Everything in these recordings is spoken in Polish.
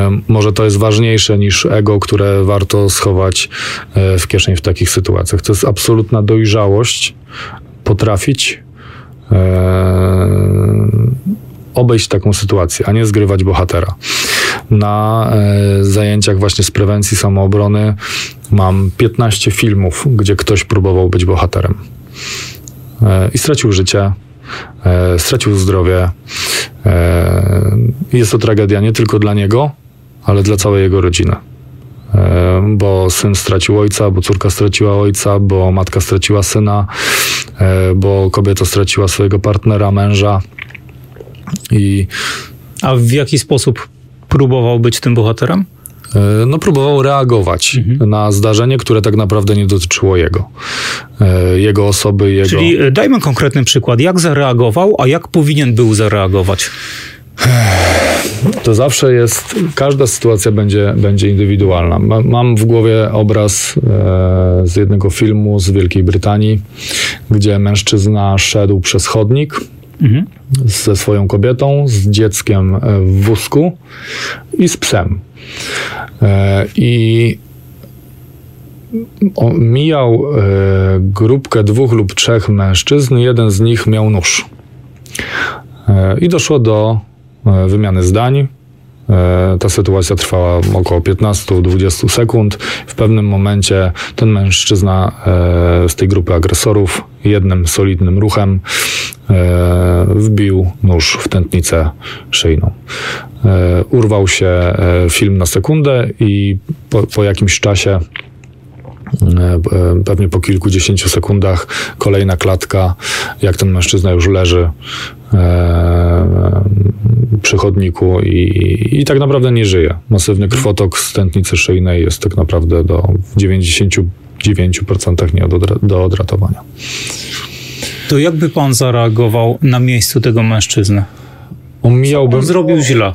może to jest ważniejsze niż ego, które warto schować w kieszeń w takich sytuacjach. To jest absolutna dojrzałość, potrafić obejść taką sytuację, a nie zgrywać bohatera. Na zajęciach właśnie z prewencji samoobrony mam 15 filmów, gdzie ktoś próbował być bohaterem. I stracił życie, stracił zdrowie. Jest to tragedia nie tylko dla niego, ale dla całej jego rodziny. Bo syn stracił ojca, bo córka straciła ojca, bo matka straciła syna, bo kobieta straciła swojego partnera, męża. A w jaki sposób próbował być tym bohaterem? No, próbował reagować na zdarzenie, które tak naprawdę nie dotyczyło jego osoby. Czyli dajmy konkretny przykład. Jak zareagował, a jak powinien był zareagować? To zawsze jest, każda sytuacja będzie indywidualna. Mam w głowie obraz z jednego filmu z Wielkiej Brytanii, gdzie mężczyzna szedł przez chodnik ze swoją kobietą, z dzieckiem w wózku i z psem. I mijał grupkę 2 lub 3 mężczyzn, jeden z nich miał nóż. I doszło do wymiany zdań. Ta sytuacja trwała około 15-20 sekund. W pewnym momencie ten mężczyzna z tej grupy agresorów jednym solidnym ruchem wbił nóż w tętnicę szyjną. Urwał się film na sekundę i po jakimś czasie, pewnie po kilkudziesięciu sekundach, kolejna klatka, jak ten mężczyzna już leży przy chodniku i tak naprawdę nie żyje. Masywny krwotok z tętnicy szyjnej jest tak naprawdę w 99% nie do odratowania. To jakby pan zareagował na miejscu tego mężczyzny? On zrobił źle.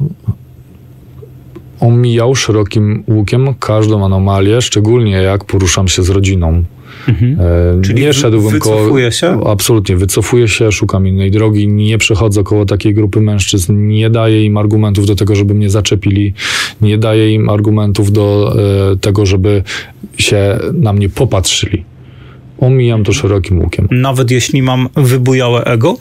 Omijał szerokim łukiem każdą anomalię, szczególnie jak poruszam się z rodziną. Czyli nie szedłbym wycofuje się? Absolutnie, wycofuję się, szukam innej drogi, nie przechodzę koło takiej grupy mężczyzn, nie daję im argumentów do tego, żeby mnie zaczepili, nie daję im argumentów do tego, żeby się na mnie popatrzyli. Omijam to szerokim łukiem. Nawet jeśli mam wybujałe ego?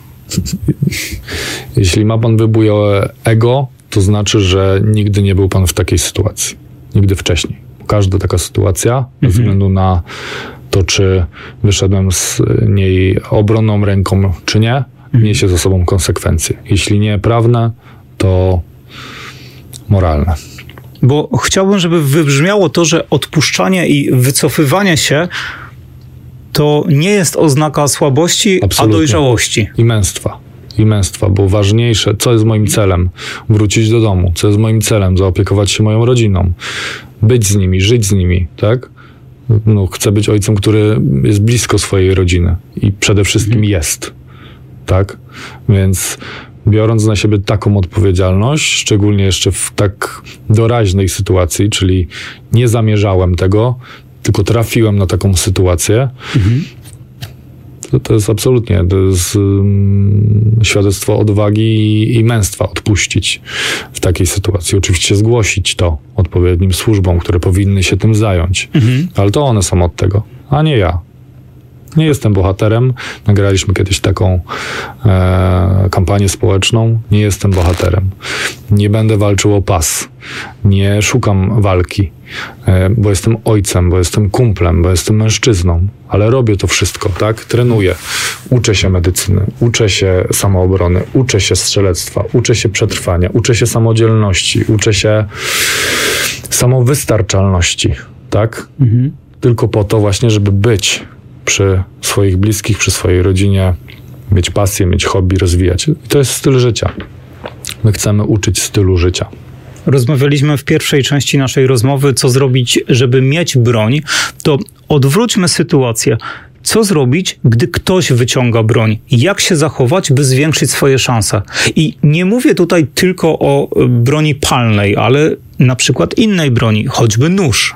Jeśli ma pan wybujałe ego, to znaczy, że nigdy nie był pan w takiej sytuacji. Nigdy wcześniej. Każda taka sytuacja, bez względu na to, czy wyszedłem z niej obronną ręką, czy nie, niesie za sobą konsekwencje. Jeśli nie prawne, to moralne. Bo chciałbym, żeby wybrzmiało to, że odpuszczanie i wycofywanie się to nie jest oznaka słabości, absolutnie. A dojrzałości. I męstwa, bo ważniejsze, co jest moim celem? Wrócić do domu. Co jest moim celem? Zaopiekować się moją rodziną. Być z nimi, żyć z nimi, tak? No, chcę być ojcem, który jest blisko swojej rodziny i przede wszystkim jest, tak? Więc biorąc na siebie taką odpowiedzialność, szczególnie jeszcze w tak doraźnej sytuacji, czyli nie zamierzałem tego, tylko trafiłem na taką sytuację, to jest absolutnie, to jest świadectwo odwagi i męstwa odpuścić w takiej sytuacji. Oczywiście zgłosić to odpowiednim służbom, które powinny się tym zająć. Ale to one są od tego, a nie ja. Nie jestem bohaterem. Nagraliśmy kiedyś taką kampanię społeczną. Nie jestem bohaterem. Nie będę walczył o pas. Nie szukam walki, bo jestem ojcem, bo jestem kumplem, bo jestem mężczyzną. Ale robię to wszystko, tak? Trenuję. Uczę się medycyny, uczę się samoobrony, uczę się strzelectwa, uczę się przetrwania, uczę się samodzielności, uczę się samowystarczalności, tak? Tylko po to właśnie, żeby być przy swoich bliskich, przy swojej rodzinie, mieć pasję, mieć hobby, rozwijać. I to jest styl życia. My chcemy uczyć stylu życia. Rozmawialiśmy w pierwszej części naszej rozmowy, co zrobić, żeby mieć broń. To odwróćmy sytuację. Co zrobić, gdy ktoś wyciąga broń? Jak się zachować, by zwiększyć swoje szanse? I nie mówię tutaj tylko o broni palnej, ale na przykład innej broni, choćby nóż.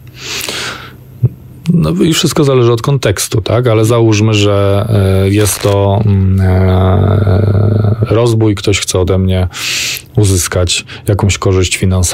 No i wszystko zależy od kontekstu, tak? Ale załóżmy, że jest to rozbój, ktoś chce ode mnie uzyskać jakąś korzyść finansową.